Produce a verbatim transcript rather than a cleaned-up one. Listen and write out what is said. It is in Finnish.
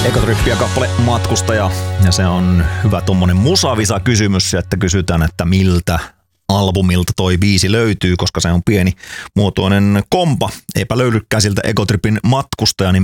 Egotrippiä kappale Matkustaja, ja se on hyvä tommonen musavisa kysymys, että kysytään, että miltä albumilta toi biisi löytyy, koska se on pieni muotoinen kompa. Eipä löydykään siltä Egotripin Matkustaja